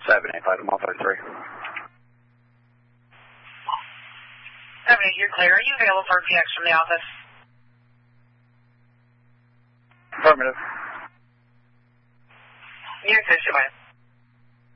785 to Mall 33. 78, you're clear. Are you available for PX from the office? Affirmative. You're clear,